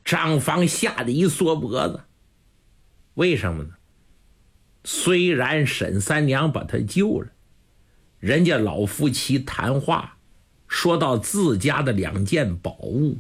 张芳吓得一缩脖子。为什么呢？虽然沈三娘把他救了，人家老夫妻谈话说到自家的2件宝物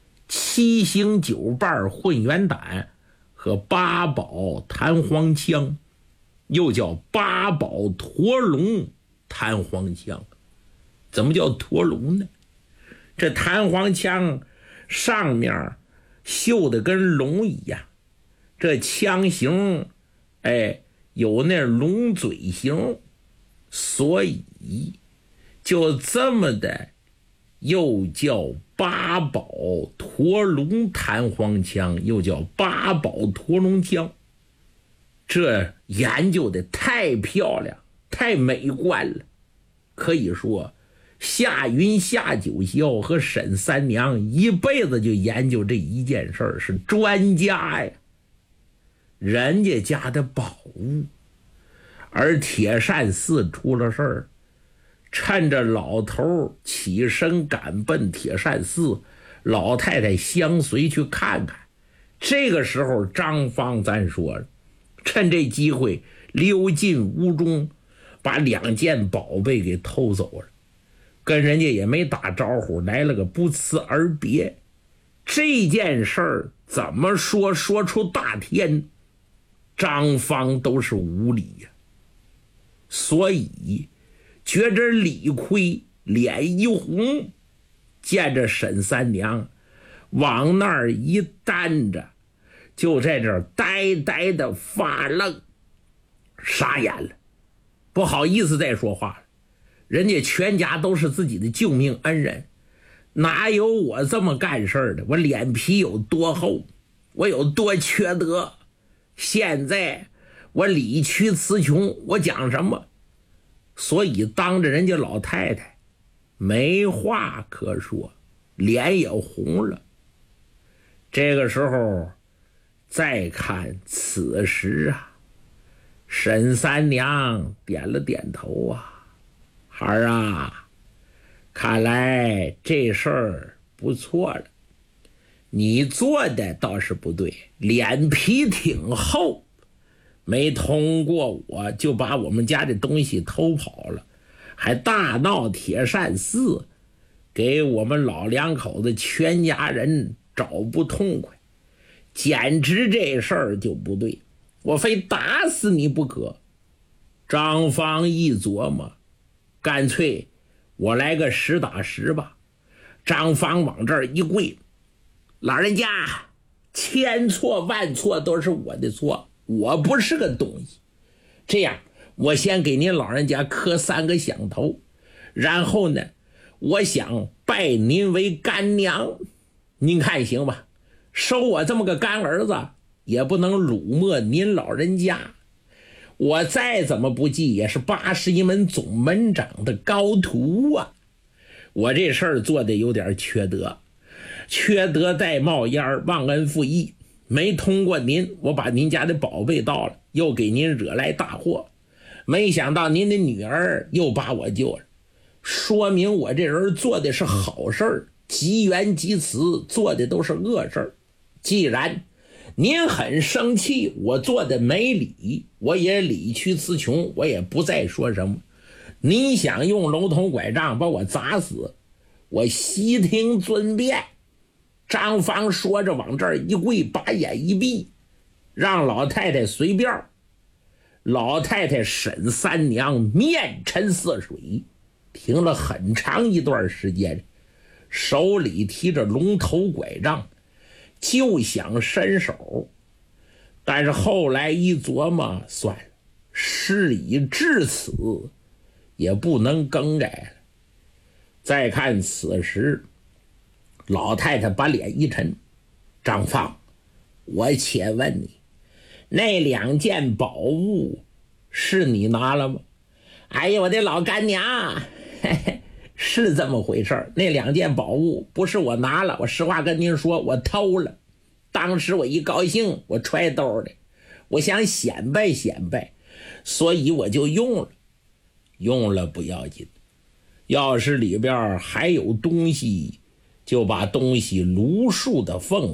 ，7星9瓣混元胆和8宝弹簧枪，又叫8宝驼龙弹簧枪。怎么叫驼龙呢？这弹簧枪上面绣的跟龙一样，这枪形有那龙嘴形，所以就这么的又叫8宝驼龙弹簧枪，又叫8宝驼龙枪。这研究的太漂亮，太美观了。可以说夏云、夏九霄和沈三娘一辈子就研究这一件事儿，是专家呀。人家家的宝物，而铁扇寺出了事儿，趁着老头起身赶奔铁扇寺，老太太相随去看看。这个时候张芳咱说了，趁这机会溜进屋中，把2件宝贝给偷走了，跟人家也没打招呼，来了个不辞而别。这件事儿怎么说出大天，张芳都是无理呀。所以觉着理亏，脸一红，见着沈三娘往那儿一担着，就在这儿呆呆的发愣，傻眼了，不好意思再说话了。人家全家都是自己的救命恩人，哪有我这么干事的？我脸皮有多厚，我有多缺德？现在我理屈词穷，我讲什么？所以当着人家老太太没话可说，脸也红了。这个时候再看此时啊，沈三娘点了点头啊，孩儿啊，看来这事儿不错了，你做的倒是不对，脸皮挺厚，没通过我就把我们家的东西偷跑了，还大闹铁扇寺，给我们老2口子全家人找不痛快，简直这事儿就不对，我非打死你不可。张芳一琢磨，干脆我来个实打实吧。张芳往这儿一跪，老人家，千错万错都是我的错，我不是个东西。这样，我先给您老人家磕3个响头，然后呢，我想拜您为干娘，您看行吧？收我这么个干儿子，也不能辱没您老人家。我再怎么不济，也是81门总门长的高徒啊。我这事儿做的有点缺德，缺德带冒烟，忘恩负义，没通过您，我把您家的宝贝盗了，又给您惹来大祸。没想到您的女儿又把我救了，说明我这人做的是好事儿，急缘急辞，做的都是恶事儿。既然您很生气，我做的没理，我也理屈词穷，我也不再说什么。您想用龙头拐杖把我砸死，我悉听尊便。张芳说着往这儿一跪，把眼一闭，让老太太随便。老太太沈三娘面沉似水，停了很长一段时间，手里提着龙头拐杖，就想伸手，但是后来一琢磨，算了，事已至此，也不能更改了。再看此时，老太太把脸一沉，张芳，我且问你，那2件宝物是你拿了吗？哎呀，我的老干娘，嘿嘿，是这么回事，那2件宝物不是我拿了，我实话跟您说，我偷了。当时我一高兴，我揣兜里，我想显摆显摆，所以我就用了。用了不要紧，要是里边还有东西，就把东西如数的奉